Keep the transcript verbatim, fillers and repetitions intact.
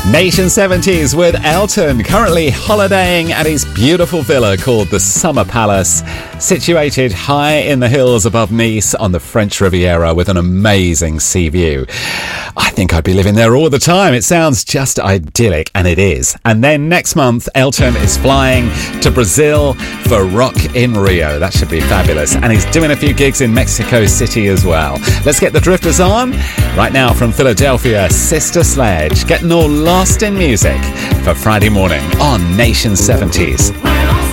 Nation seventies with Elton, currently holidaying at his beautiful villa called the Summer Palace, situated high in the hills above Nice on the French Riviera with an amazing sea view. I think I'd be living there all the time. It sounds just idyllic, and it is. And then next month, Elton is flying to Brazil for Rock in Rio. That should be fabulous. And he's doing a few gigs in Mexico City as well. Let's get the Drifters on. Right now from Philadelphia, Sister Sledge, getting all lost in music for Friday morning on Nation seventies.